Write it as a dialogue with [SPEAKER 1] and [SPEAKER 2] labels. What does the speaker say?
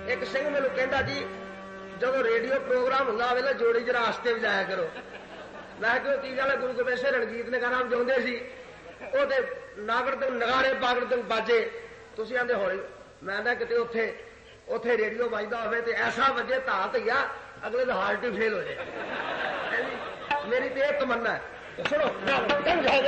[SPEAKER 1] एक सिंह मैनू कहता जी जो रेडियो प्रोग्राम होंगे वेले जोड़ी जरा आस्ते बजाया करो। मैं क्यों चीज वाले गुरु गोबिंद सिंह रणजीत ने गाना बजाते सी नागड़ तक नगाड़े पागड़ तक बाजे तुम आते हौली। मैं कि उथे उथे रेडियो बजता हो ऐसा बजे धा धैया अगले का हार्ट ही फेल हो जाए। मेरी तो यह तमन्ना है। सुनो